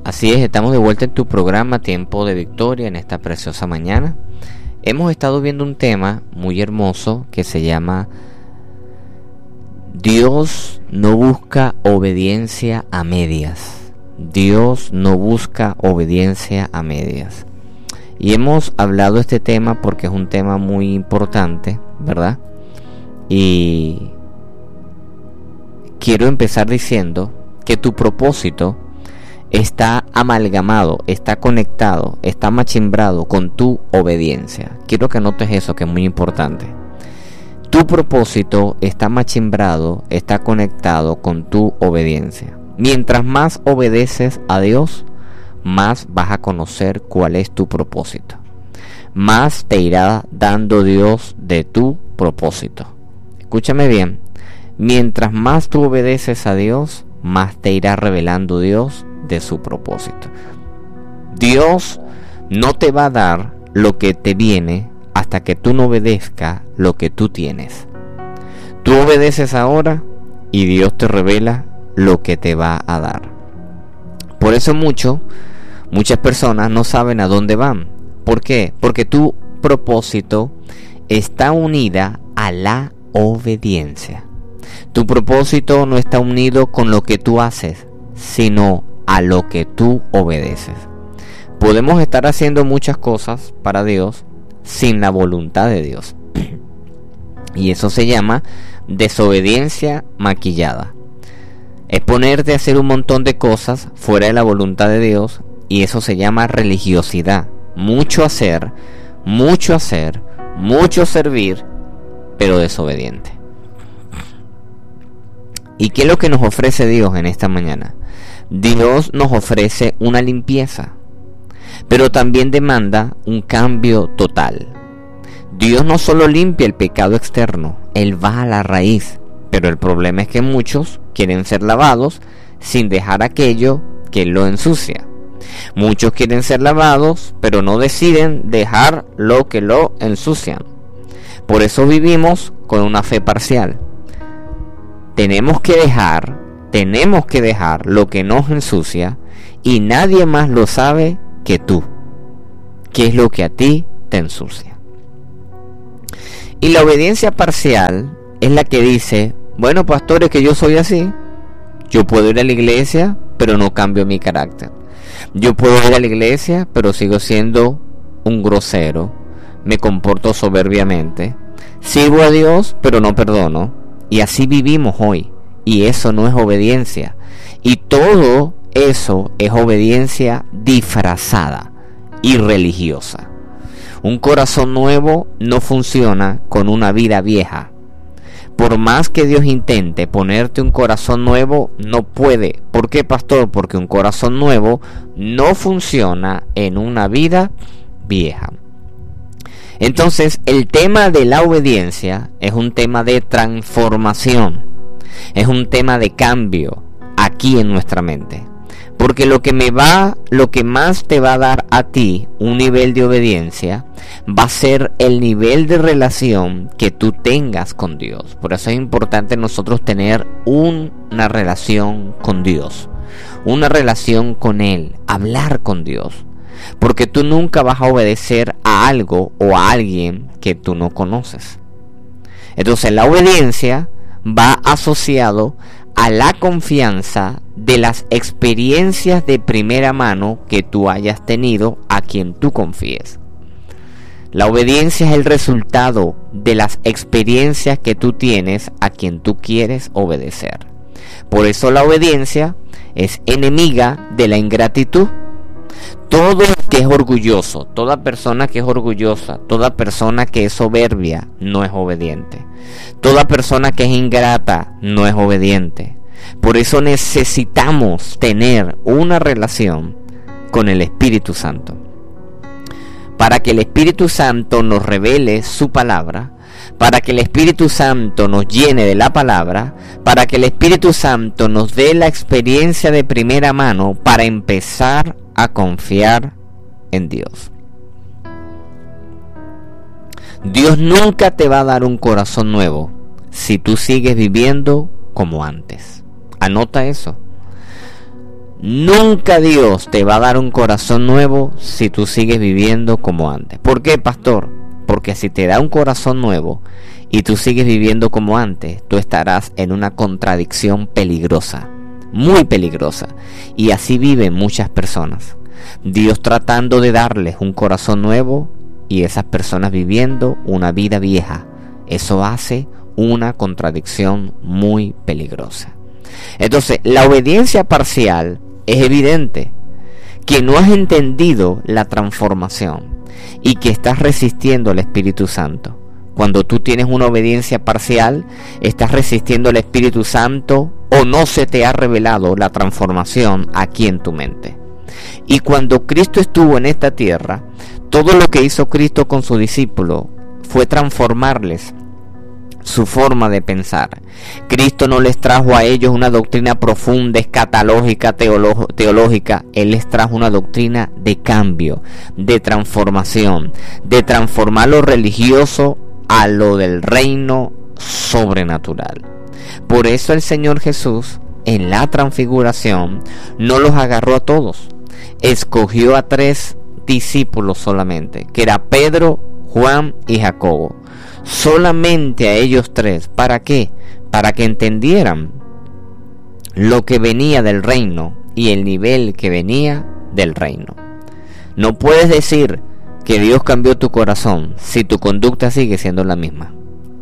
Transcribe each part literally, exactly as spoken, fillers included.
Así es, estamos de vuelta en tu programa Tiempo de Victoria en esta preciosa mañana. Hemos estado viendo un tema muy hermoso que se llama Dios no busca obediencia a medias. Dios no busca obediencia a medias. Y hemos hablado de este tema porque es un tema muy importante, ¿verdad? Y quiero empezar diciendo que tu propósito está amalgamado, está conectado, está machimbrado con tu obediencia. Quiero que notes eso, que es muy importante. Tu propósito está machimbrado, está conectado con tu obediencia. Mientras más obedeces a Dios, más vas a conocer cuál es tu propósito. Más te irá dando Dios de tu propósito. Escúchame bien. Mientras más tú obedeces a Dios, más te irá revelando Dios de su propósito. Dios no te va a dar lo que te viene hasta que tú no obedezcas lo que tú tienes. Tú obedeces ahora y Dios te revela lo que te va a dar. Por eso mucho, muchas personas no saben a dónde van. ¿Por qué? Porque tu propósito está unida a la obediencia. Tu propósito no está unido con lo que tú haces, sino a lo que tú obedeces. Podemos estar haciendo muchas cosas para Dios sin la voluntad de Dios. Y eso se llama desobediencia maquillada. Es ponerte a hacer un montón de cosas fuera de la voluntad de Dios, y eso se llama religiosidad. Mucho hacer, mucho hacer, mucho servir, pero desobediente. ¿Y qué es lo que nos ofrece Dios en esta mañana? Dios nos ofrece una limpieza, pero también demanda un cambio total. Dios no solo limpia el pecado externo, Él va a la raíz. Pero el problema es que muchos quieren ser lavados sin dejar aquello que lo ensucia. Muchos quieren ser lavados, pero no deciden dejar lo que lo ensucian. Por eso vivimos con una fe parcial. Tenemos que dejar, tenemos que dejar lo que nos ensucia, y nadie más lo sabe que tú. ¿Qué es lo que a ti te ensucia? Y la obediencia parcial es la que dice: bueno, pastor, es que yo soy así. Yo puedo ir a la iglesia, pero no cambio mi carácter. Yo puedo ir a la iglesia, pero sigo siendo un grosero. Me comporto soberbiamente. Sirvo a Dios, pero no perdono. Y así vivimos hoy. Y eso no es obediencia. Y todo eso es obediencia disfrazada y religiosa. Un corazón nuevo no funciona con una vida vieja. Por más que Dios intente ponerte un corazón nuevo, no puede. ¿Por qué, pastor? Porque un corazón nuevo no funciona en una vida vieja. Entonces, el tema de la obediencia es un tema de transformación. Es un tema de cambio aquí en nuestra mente. Porque lo que me va, lo que más te va a dar a ti un nivel de obediencia va a ser el nivel de relación que tú tengas con Dios. Por eso es importante nosotros tener un, una relación con Dios, una relación con Él, hablar con Dios. Porque tú nunca vas a obedecer a algo o a alguien que tú no conoces. Entonces la obediencia va asociado a la confianza de las experiencias de primera mano que tú hayas tenido a quien tú confíes. La obediencia es el resultado de las experiencias que tú tienes a quien tú quieres obedecer. Por eso la obediencia es enemiga de la ingratitud. Todo el que es orgulloso, toda persona que es orgullosa, toda persona que es soberbia, no es obediente. Toda persona que es ingrata, no es obediente. Por eso necesitamos tener una relación con el Espíritu Santo. Para que el Espíritu Santo nos revele su palabra, para que el Espíritu Santo nos llene de la palabra, para que el Espíritu Santo nos dé la experiencia de primera mano para empezar a confiar en Dios. Dios nunca te va a dar un corazón nuevo si tú sigues viviendo como antes. Anota eso. Nunca Dios te va a dar un corazón nuevo si tú sigues viviendo como antes. ¿Por qué, pastor? Porque si te da un corazón nuevo y tú sigues viviendo como antes, tú estarás en una contradicción peligrosa, muy peligrosa. Y así viven muchas personas. Dios tratando de darles un corazón nuevo y esas personas viviendo una vida vieja. Eso hace una contradicción muy peligrosa. Entonces, la obediencia parcial es evidente que no has entendido la transformación y que estás resistiendo al Espíritu Santo. Cuando tú tienes una obediencia parcial, estás resistiendo al Espíritu Santo o no se te ha revelado la transformación aquí en tu mente. Y cuando Cristo estuvo en esta tierra, todo lo que hizo Cristo con sus discípulos fue transformarles su forma de pensar. Cristo no les trajo a ellos una doctrina profunda, escatológica, teolo- teológica. Él les trajo una doctrina de cambio, de transformación, de transformar lo religioso a lo del reino sobrenatural. Por eso el Señor Jesús, en la transfiguración, no los agarró a todos. Escogió a tres discípulos solamente, que era Pedro, Juan y Jacobo. Solamente a ellos tres. ¿Para qué? Para que entendieran lo que venía del reino y el nivel que venía del reino. No puedes decir que Dios cambió tu corazón si tu conducta sigue siendo la misma.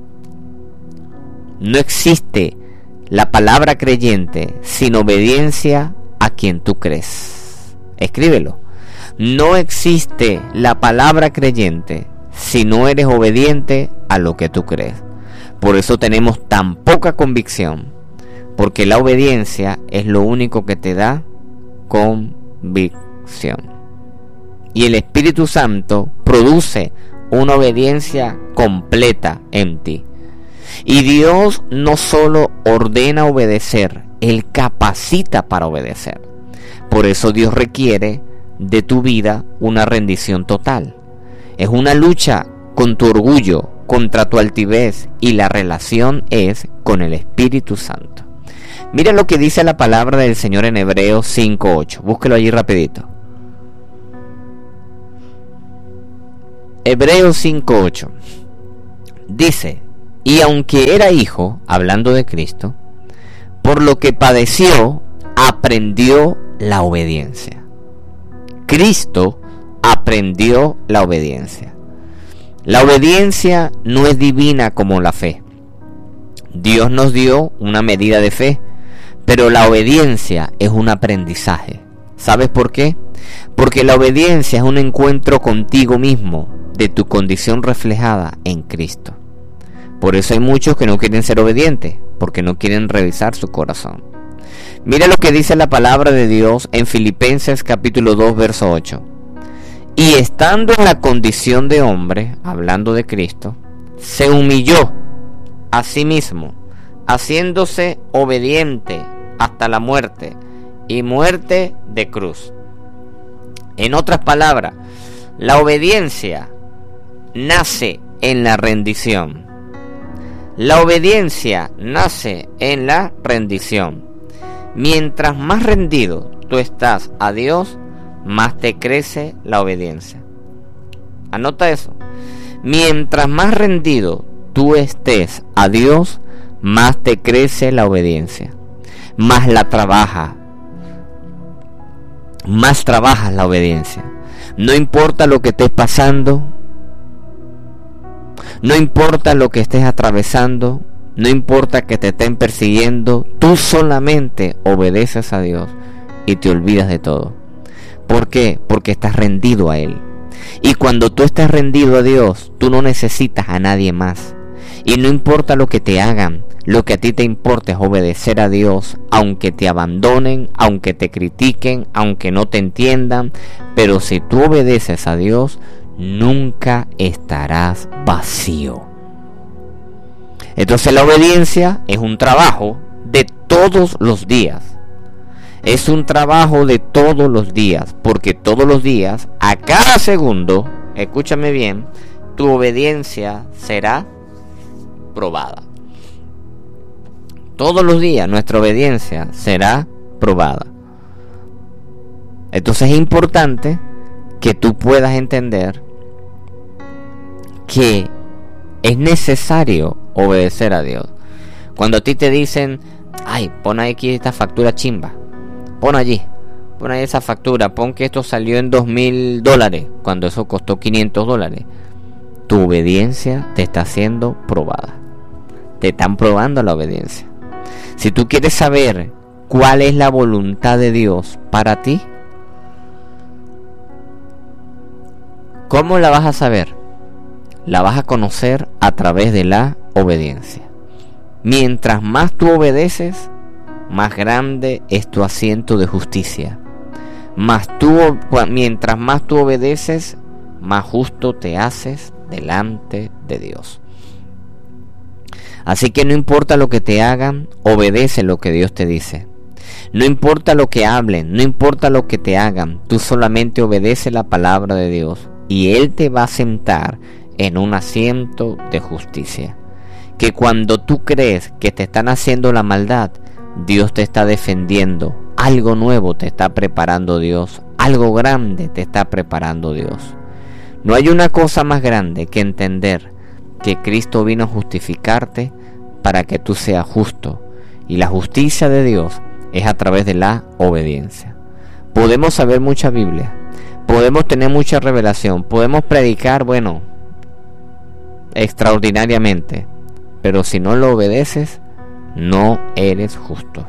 No existe la palabra creyente sin obediencia a quien tú crees. Escríbelo. No existe la palabra creyente si no eres obediente a lo que tú crees. Por eso tenemos tan poca convicción, porque la obediencia es lo único que te da convicción. Y el Espíritu Santo produce una obediencia completa en ti. Y Dios no solo ordena obedecer, Él capacita para obedecer. Por eso Dios requiere de tu vida una rendición total. Es una lucha con tu orgullo, contra tu altivez, y la relación es con el Espíritu Santo. Mira lo que dice la palabra del Señor en Hebreos cinco ocho. Búsquelo allí rapidito. Hebreos cinco ocho. Dice: y aunque era hijo, hablando de Cristo, por lo que padeció, aprendió la obediencia. Cristo aprendió la obediencia. La obediencia no es divina como la fe. Dios nos dio una medida de fe, pero la obediencia es un aprendizaje. ¿Sabes por qué? Porque la obediencia es un encuentro contigo mismo, de tu condición reflejada en Cristo. Por eso hay muchos que no quieren ser obedientes, porque no quieren revisar su corazón. Mira lo que dice la palabra de Dios en Filipenses capítulo dos, verso ocho. Y estando en la condición de hombre, hablando de Cristo, se humilló a sí mismo, haciéndose obediente hasta la muerte, y muerte de cruz. En otras palabras, la obediencia nace en la rendición. La obediencia nace en la rendición. Mientras más rendido tú estás a Dios, más te crece la obediencia. Anota eso. Mientras más rendido tú estés a Dios, más te crece la obediencia. Más la trabaja. Más trabajas la obediencia. No importa lo que estés pasando. No importa lo que estés atravesando. No importa que te estén persiguiendo. Tú solamente obedeces a Dios y te olvidas de todo. ¿Por qué? Porque estás rendido a Él. Y cuando tú estás rendido a Dios, tú no necesitas a nadie más. Y no importa lo que te hagan, lo que a ti te importa es obedecer a Dios, aunque te abandonen, aunque te critiquen, aunque no te entiendan. Pero si tú obedeces a Dios, nunca estarás vacío. Entonces la obediencia es un trabajo de todos los días. Es un trabajo de todos los días, porque todos los días, a cada segundo, escúchame bien, tu obediencia será probada. Todos los días nuestra obediencia será probada. Entonces es importante que tú puedas entender que es necesario obedecer a Dios. Cuando a ti te dicen, ay, pon aquí esta factura chimba, pon allí, pon ahí esa factura, pon que esto salió en dos mil dólares, cuando eso costó quinientos dólares, tu obediencia te está siendo probada. Te están probando la obediencia. Si tú quieres saber cuál es la voluntad de Dios para ti, ¿cómo la vas a saber? La vas a conocer a través de la obediencia. Mientras más tú obedeces, más grande es tu asiento de justicia. Más tú, mientras más tú obedeces, más justo te haces delante de Dios. Así que no importa lo que te hagan, obedece lo que Dios te dice. No importa lo que hablen, no importa lo que te hagan, tú solamente obedece la palabra de Dios y Él te va a sentar en un asiento de justicia. Que cuando tú crees que te están haciendo la maldad, Dios te está defendiendo. Algo nuevo te está preparando Dios. Algo grande te está preparando Dios. No hay una cosa más grande que entender que Cristo vino a justificarte para que tú seas justo. Y la justicia de Dios es a través de la obediencia. Podemos saber mucha Biblia. Podemos tener mucha revelación. Podemos predicar, bueno, extraordinariamente. Pero si no lo obedeces, no eres justo.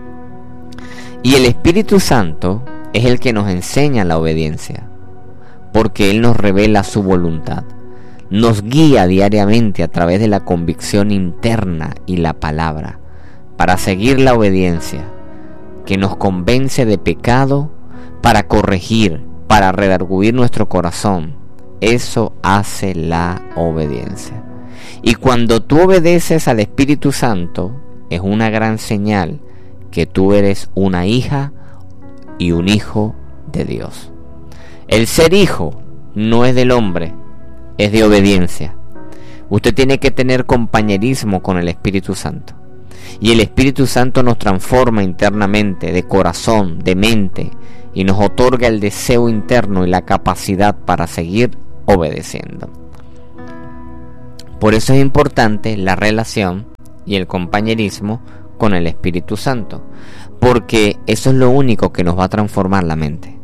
Y el Espíritu Santo es el que nos enseña la obediencia, porque Él nos revela su voluntad, nos guía diariamente a través de la convicción interna y la palabra, para seguir la obediencia, que nos convence de pecado, para corregir, para redarguir nuestro corazón. Eso hace la obediencia. Y cuando tú obedeces al Espíritu Santo, es una gran señal que tú eres una hija y un hijo de Dios. El ser hijo no es del hombre, es de obediencia. Usted tiene que tener compañerismo con el Espíritu Santo. Y el Espíritu Santo nos transforma internamente, de corazón, de mente, y nos otorga el deseo interno y la capacidad para seguir obedeciendo. Por eso es importante la relación y el compañerismo con el Espíritu Santo, porque eso es lo único que nos va a transformar la mente.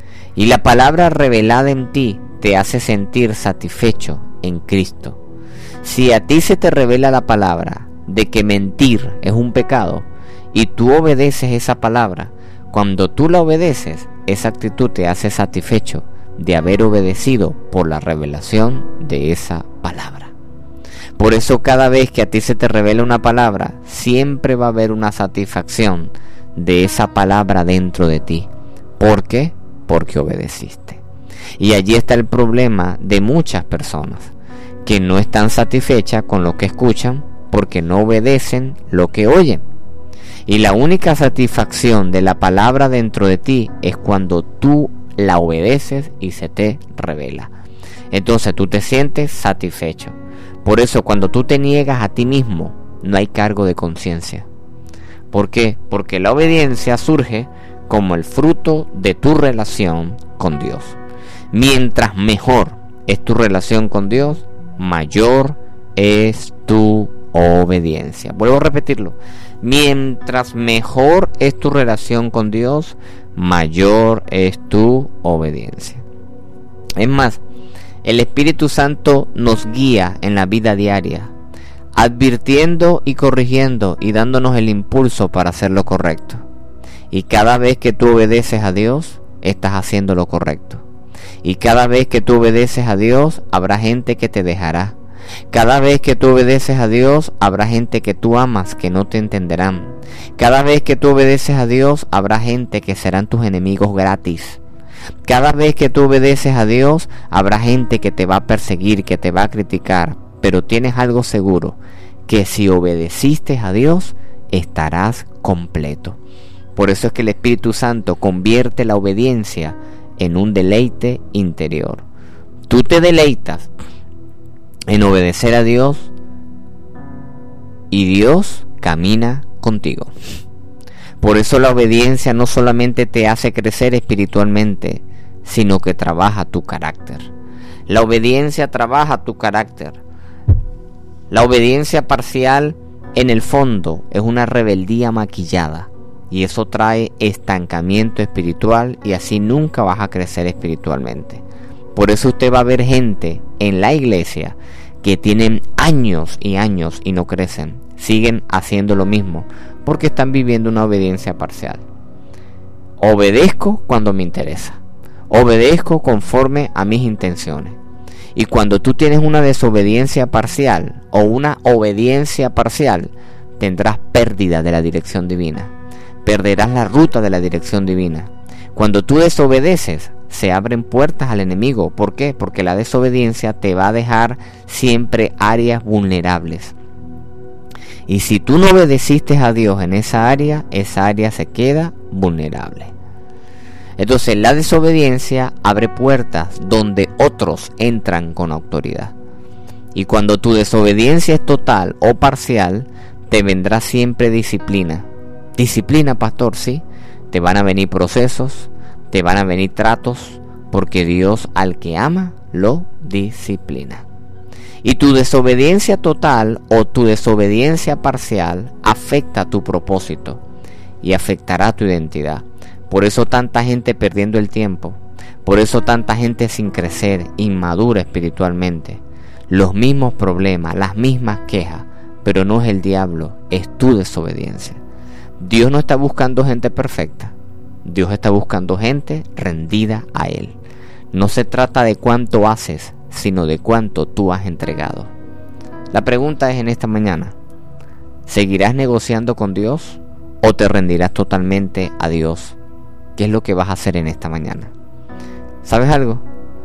Y la palabra revelada en ti te hace sentir satisfecho en Cristo. Si a ti se te revela la palabra de que mentir es un pecado y tú obedeces esa palabra, cuando tú la obedeces, esa actitud te hace satisfecho de haber obedecido por la revelación de esa palabra. Por eso cada vez que a ti se te revela una palabra, siempre va a haber una satisfacción de esa palabra dentro de ti. ¿Por qué? Porque obedeciste. Y allí está el problema de muchas personas, que no están satisfechas con lo que escuchan porque no obedecen lo que oyen. Y la única satisfacción de la palabra dentro de ti es cuando tú la obedeces y se te revela. Entonces tú te sientes satisfecho. Por eso cuando tú te niegas a ti mismo, no hay cargo de conciencia. ¿Por qué? Porque la obediencia surge como el fruto de tu relación con Dios. Mientras mejor es tu relación con Dios, mayor es tu obediencia. Vuelvo a repetirlo. Mientras mejor es tu relación con Dios, mayor es tu obediencia. Es más, el Espíritu Santo nos guía en la vida diaria, advirtiendo y corrigiendo y dándonos el impulso para hacer lo correcto. Y cada vez que tú obedeces a Dios, estás haciendo lo correcto. Y cada vez que tú obedeces a Dios, habrá gente que te dejará. Cada vez que tú obedeces a Dios, habrá gente que tú amas que no te entenderán. Cada vez que tú obedeces a Dios, habrá gente que serán tus enemigos gratis. Cada vez que tú obedeces a Dios, habrá gente que te va a perseguir, que te va a criticar. Pero tienes algo seguro, que si obedeciste a Dios, estarás completo. Por eso es que el Espíritu Santo convierte la obediencia en un deleite interior. Tú te deleitas en obedecer a Dios y Dios camina contigo. Por eso la obediencia no solamente te hace crecer espiritualmente, sino que trabaja tu carácter. La obediencia trabaja tu carácter. La obediencia parcial, en el fondo, es una rebeldía maquillada. Y eso trae estancamiento espiritual y así nunca vas a crecer espiritualmente. Por eso usted va a ver gente en la iglesia que tienen años y años y no crecen. Siguen haciendo lo mismo porque están viviendo una obediencia parcial. Obedezco cuando me interesa. Obedezco conforme a mis intenciones. Y cuando tú tienes una desobediencia parcial o una obediencia parcial, tendrás pérdida de la dirección divina. Perderás la ruta de la dirección divina. Cuando tú desobedeces, se abren puertas al enemigo. ¿Por qué? Porque la desobediencia te va a dejar siempre áreas vulnerables. Y si tú no obedeciste a Dios en esa área, esa área se queda vulnerable. Entonces la desobediencia abre puertas donde otros entran con autoridad. Y cuando tu desobediencia es total o parcial, te vendrá siempre disciplina. Disciplina, pastor, sí. Te van a venir procesos, te van a venir tratos, porque Dios al que ama, lo disciplina. Y tu desobediencia total o tu desobediencia parcial afecta tu propósito y afectará tu identidad. Por eso tanta gente perdiendo el tiempo, por eso tanta gente sin crecer, inmadura espiritualmente. Los mismos problemas, las mismas quejas, pero no es el diablo, es tu desobediencia. Dios no está buscando gente perfecta, Dios está buscando gente rendida a Él. No se trata de cuánto haces, sino de cuánto tú has entregado. La pregunta es en esta mañana: ¿seguirás negociando con Dios o te rendirás totalmente a Dios? ¿Qué es lo que vas a hacer en esta mañana? ¿Sabes algo?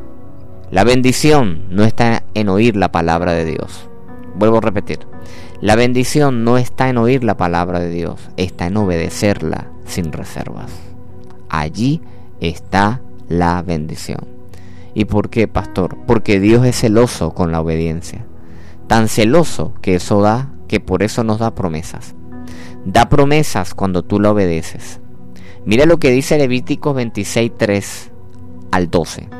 La bendición no está en oír la palabra de Dios. Vuelvo a repetir. La bendición no está en oír la palabra de Dios, está en obedecerla sin reservas. Allí está la bendición. ¿Y por qué, pastor? Porque Dios es celoso con la obediencia. Tan celoso que eso da, que por eso nos da promesas. Da promesas cuando tú la obedeces. Mira lo que dice Levíticos veintiséis, tres al doce.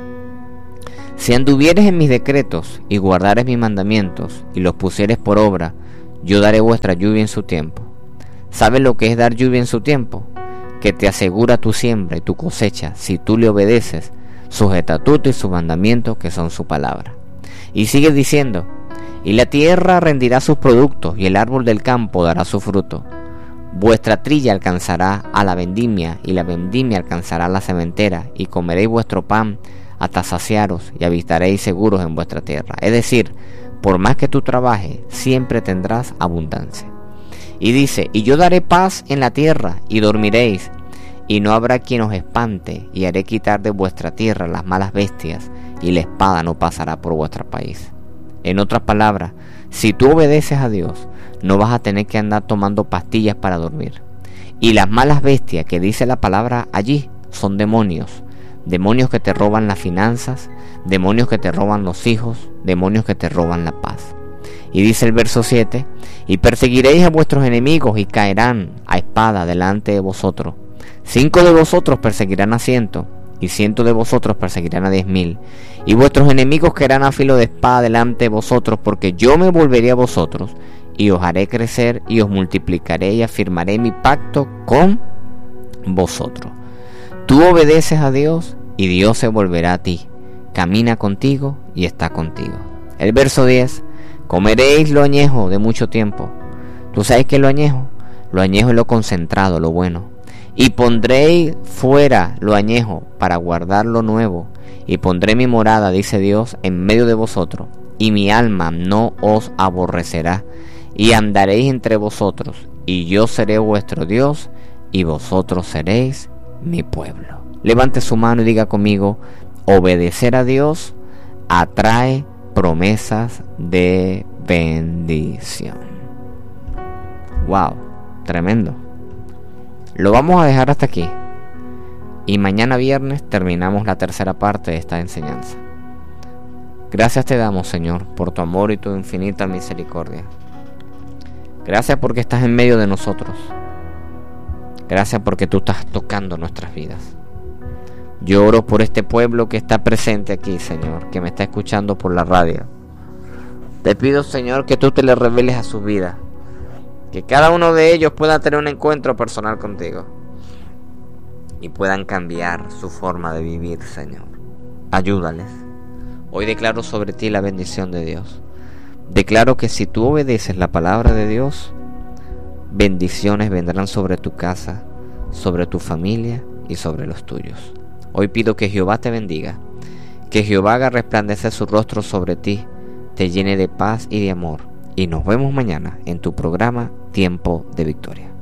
Si anduvieres en mis decretos y guardares mis mandamientos y los pusieres por obra, yo daré vuestra lluvia en su tiempo. ¿Sabes lo que es dar lluvia en su tiempo? Que te asegura tu siembra y tu cosecha si tú le obedeces sus estatutos y sus mandamientos, que son su palabra. Y sigue diciendo: y la tierra rendirá sus productos y el árbol del campo dará su fruto. Vuestra trilla alcanzará a la vendimia y la vendimia alcanzará a la sementera, y comeréis vuestro pan hasta saciaros y habitaréis seguros en vuestra tierra. Es decir, por más que tú trabajes, siempre tendrás abundancia. Y dice: y yo daré paz en la tierra y dormiréis, y no habrá quien os espante, y haré quitar de vuestra tierra las malas bestias, y la espada no pasará por vuestro país. En otras palabras, si tú obedeces a Dios, no vas a tener que andar tomando pastillas para dormir. Y las malas bestias que dice la palabra allí son demonios. Demonios que te roban las finanzas, demonios que te roban los hijos, demonios que te roban la paz. Y dice el verso siete: y perseguiréis a vuestros enemigos y caerán a espada delante de vosotros. Cinco de vosotros perseguirán a ciento, y ciento de vosotros perseguirán a diez mil. Y vuestros enemigos caerán a filo de espada delante de vosotros, porque yo me volveré a vosotros, y os haré crecer, y os multiplicaré, y afirmaré mi pacto con vosotros. Tú obedeces a Dios, y Dios se volverá a ti. Camina contigo, y está contigo. El verso diez: comeréis lo añejo de mucho tiempo. ¿Tú sabes qué es lo añejo? Lo añejo es lo concentrado, lo bueno. Y pondréis fuera lo añejo para guardar lo nuevo. Y pondré mi morada, dice Dios, en medio de vosotros. Y mi alma no os aborrecerá. Y andaréis entre vosotros. Y yo seré vuestro Dios. Y vosotros seréis mi pueblo. Levante su mano y diga conmigo: obedecer a Dios atrae promesas de bendición. Wow, tremendo. Lo vamos a dejar hasta aquí. Y mañana viernes terminamos la tercera parte de esta enseñanza. Gracias te damos, Señor, por tu amor y tu infinita misericordia. Gracias porque estás en medio de nosotros. Gracias porque tú estás tocando nuestras vidas. Yo oro por este pueblo que está presente aquí, Señor, que me está escuchando por la radio. Te pido, Señor, que tú te le reveles a su vida, que cada uno de ellos pueda tener un encuentro personal contigo y puedan cambiar su forma de vivir, Señor. Ayúdales. Hoy declaro sobre ti la bendición de Dios. Declaro que si tú obedeces la palabra de Dios, bendiciones vendrán sobre tu casa, sobre tu familia y sobre los tuyos. Hoy pido que Jehová te bendiga, que Jehová haga resplandecer su rostro sobre ti, te llene de paz y de amor. Y nos vemos mañana en tu programa Tiempo de Victoria.